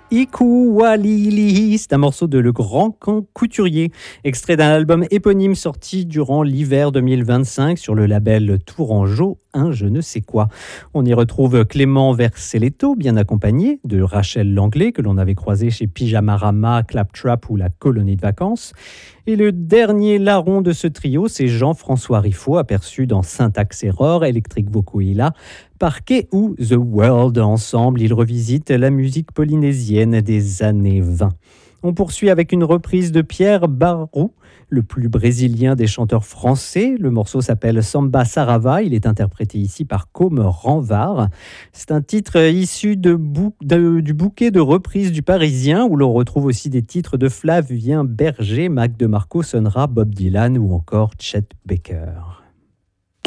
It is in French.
Ikuwalili, c'est un morceau de Le Grand Couturier, extrait d'un album éponyme sorti durant l'hiver 2025 sur le label Tourangeau, un je ne sais quoi. On y retrouve Clément Verceletto, bien accompagné de Rachel Langlais, que l'on avait croisé chez Pyjamarama, Claptrap ou la Colonie de Vacances. Et le dernier larron de ce trio, c'est Jean-François Riffaut, aperçu dans Syntax Error, Electric Vocoila, Parquet ou The World. Ensemble, ils revisitent la musique polynésienne des années 20. On poursuit avec une reprise de Pierre Barrou, le plus brésilien des chanteurs français. Le morceau s'appelle Samba Sarava. Il est interprété ici par Côme Ranvar. C'est un titre issu du bouquet de reprises du Parisien, où l'on retrouve aussi des titres de Flavien Berger, Mac DeMarco, Sonra, Bob Dylan ou encore Chet Baker.